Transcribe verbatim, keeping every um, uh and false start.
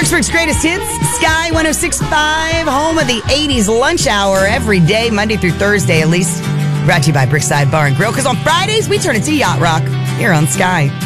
Clarksburg's greatest hits, Sky one oh six point five, home of the eighties lunch hour every day, Monday through Thursday at least. Brought to you by Brickside Bar and Grill, because on Fridays we turn it to Yacht Rock here on Sky.